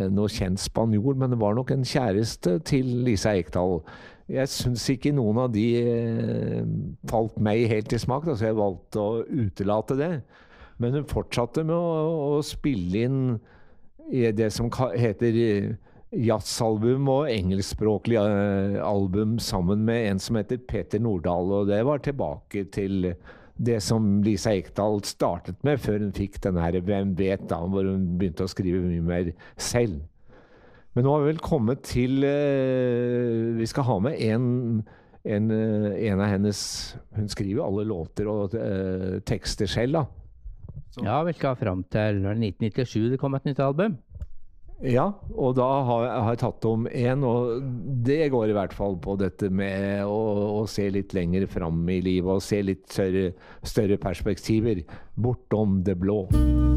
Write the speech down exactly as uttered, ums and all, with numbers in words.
noe kjent spanjol, men det var nok en kjæreste til Lisa Ekdahl. Jeg synes ikke noen av de eh, falt meg helt i smak, da, så jeg valgte å utelate det. Men hun fortsatte med å, å spille inn i det som heter jazzalbum og engelskspråklig eh, album sammen med en som heter Peter Nordahl, og det var tilbake til det som Lisa Ekdahl startet med før hun fikk den her Hvem vet da, hvor hun begynte å skrive mye mer selv. Men nå har vi vel kommet til eh, vi skal ha med en, en, en av hennes, hun skriver alle låter og eh, tekster selv da. Så. Ja, vi skal frem til nitten nittisju det kom et nytt album. Ja, og da har jeg, har jeg tatt om en, og det går i hvert fall på dette med å, å se litt lenger frem i livet, og se litt større, større perspektiver bortom det blå.